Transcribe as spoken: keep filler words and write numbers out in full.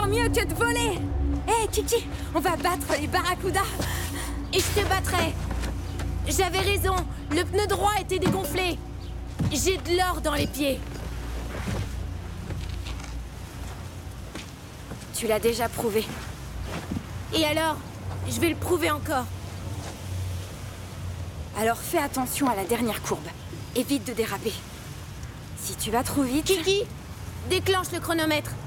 toujours mieux que de voler. Hé, hey, Kiki, on va battre les barracudas. Et je te battrai. J'avais raison, le pneu droit était dégonflé. J'ai de l'or dans les pieds. Tu l'as déjà prouvé. Et alors? Je vais le prouver encore. Alors fais attention à la dernière courbe. Évite de déraper. Si tu vas trop vite... Kiki, déclenche le chronomètre.